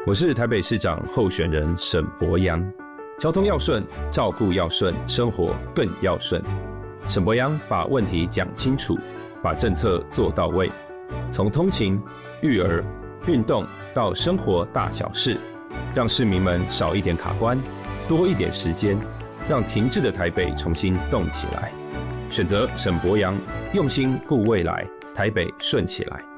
我是台北市长候选人沈伯洋。交通要顺，照顾要顺，生活更要顺。沈伯洋把问题讲清楚，把政策做到位，从通勤、育儿、运动到生活大小事，让市民们少一点卡关，多一点时间，让停滞的台北重新动起来。选择沈伯洋，用心顾未来，台北顺起来。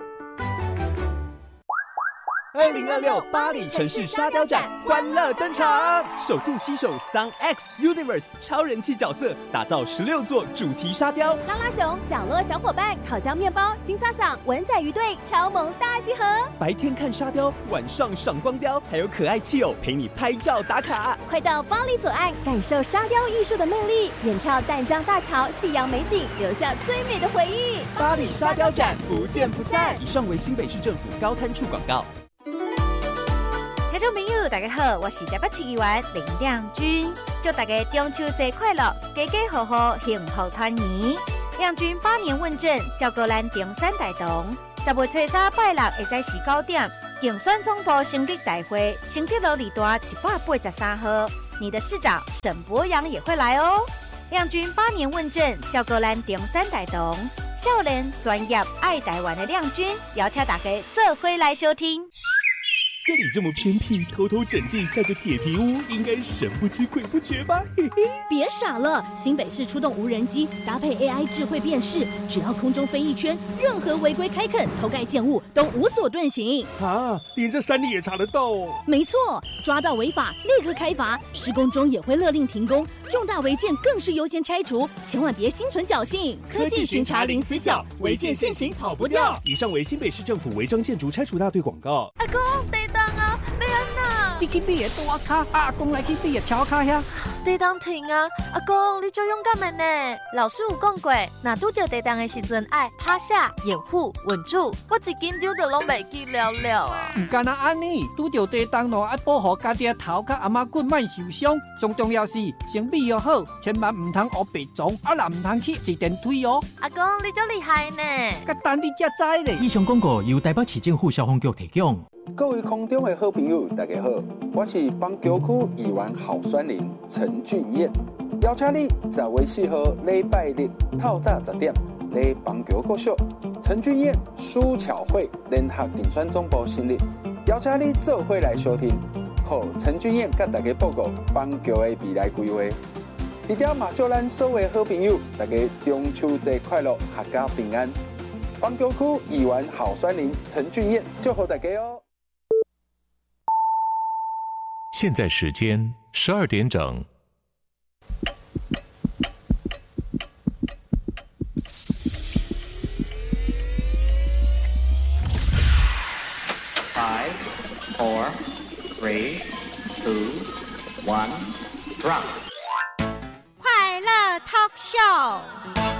2026巴黎城市沙雕展欢乐登场，首度携手 Sun X Universe 超人气角色，打造16座主题沙雕。 拉拉熊、角落小伙伴、烤焦面包、金萨桑、文仔鱼队超萌大集合。 白天看沙雕，晚上赏光雕，还有可爱气友陪你拍照打卡。 快到巴黎左岸，感受沙雕艺术的魅力，远眺淡江大桥、夕阳美景，留下最美的回忆。 巴黎沙雕展不见不散。以上为新北市政府高滩处广告。 听众朋友，大家好，我是台北市议员林亮君，祝大家中秋节快乐，家家户户幸福团圆。亮君8年问政，照顾咱中山大同。10月初3拜六下午是9点，竞选总部成立大会，成立路二段183号。你的市长沈伯洋也会来哦。亮君8年问政，照顾咱中山大同。少年专业爱台湾的亮君，邀请大家做伙来收听。 这里这么偏僻，偷偷整地盖个铁皮屋，应该神不知鬼不觉吧？嘿嘿， 别傻了！新北市出动无人机，搭配 AI 智慧辨识，只要空中飞一圈，任何违规开垦、偷盖建物都无所遁形。 啊，连这山里也查得到哦！ 没错，抓到违法立刻开罚，施工中也会勒令停工，重大违建更是优先拆除，千万别心存侥幸。 科技巡查零死角，违建现行跑不掉。以上为新北市政府违章建筑拆除大队广告。 阿公，地当啊，要安那？ 你去比个大卡，阿公来去比个跳卡遐。 地当停啊！阿公，你就勇敢的呢。老师有讲过，若拄到地当的时阵，爱趴下、掩护、稳住。我一紧张就拢袂记了了啊！ 唔干那安尼，拄到地当咯，爱保护家己的头甲阿妈骨莫受伤。最重要是先备要好，千万唔通学白撞，啊啦唔通去坐电梯哦。 阿公，你真厉害呢！ 甲等你才知咧。 以上广告由台北市政府消防局提供。 各位空中的好朋友，大家好，我是邦桥区议员郝酸林陈俊彦，邀请你10月4号礼拜日透早10点来邦桥国小陈俊彦苏巧慧联合竞选总部成立，邀请你做伙来收听，和陈俊彦甲大家报告邦桥的未来规划。而且嘛，祝咱所有好朋友，大家中秋节快乐，阖家平安。邦桥区议员郝酸林陈俊彦祝福大家哦。 现在时间12点整。 5, 4, 3, 2, 1, drop。 快乐 Talk Show。